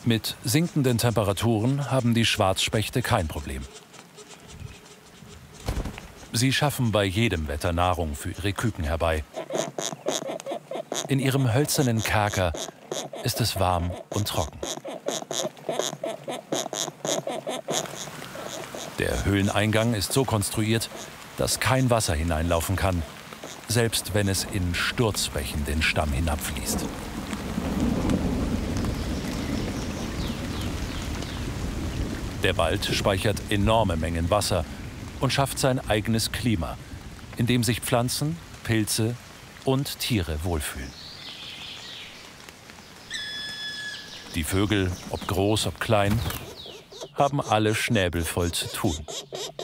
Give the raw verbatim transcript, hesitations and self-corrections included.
Mit sinkenden Temperaturen haben die Schwarzspechte kein Problem. Sie schaffen bei jedem Wetter Nahrung für ihre Küken herbei. In ihrem hölzernen Kerker ist es warm und trocken. Der Höhleneingang ist so konstruiert, dass kein Wasser hineinlaufen kann, selbst wenn es in Sturzbächen den Stamm hinabfließt. Der Wald speichert enorme Mengen Wasser und schafft sein eigenes Klima, in dem sich Pflanzen, Pilze und Tiere wohlfühlen. Die Vögel, ob groß, ob klein, haben alle Schnäbel voll zu tun.